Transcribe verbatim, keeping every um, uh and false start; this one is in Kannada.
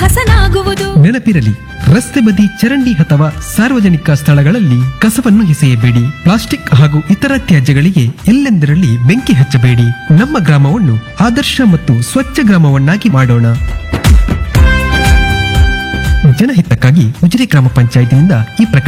ಹಸನಾಗುವುದು. ನೆನಪಿರಲಿ, ರಸ್ತೆ ಬದಿ ಚರಂಡಿ ಅಥವಾ ಸಾರ್ವಜನಿಕ ಸ್ಥಳಗಳಲ್ಲಿ ಕಸವನ್ನು ಎಸೆಯಬೇಡಿ. ಪ್ಲಾಸ್ಟಿಕ್ ಹಾಗೂ ಇತರ ತ್ಯಾಜ್ಯಗಳಿಗೆ ಎಲ್ಲೆಂದರಲ್ಲಿ ಬೆಂಕಿ ಹಚ್ಚಬೇಡಿ. ನಮ್ಮ ಗ್ರಾಮವನ್ನು ಆದರ್ಶ ಮತ್ತು ಸ್ವಚ್ಛ ಗ್ರಾಮವನ್ನಾಗಿ ಮಾಡೋಣ. ಜನಹಿತಕ್ಕಾಗಿ ಉಜಿರೆ ಗ್ರಾಮ ಪಂಚಾಯತಿನಿಂದ ಈ ಪ್ರಕಟಣೆ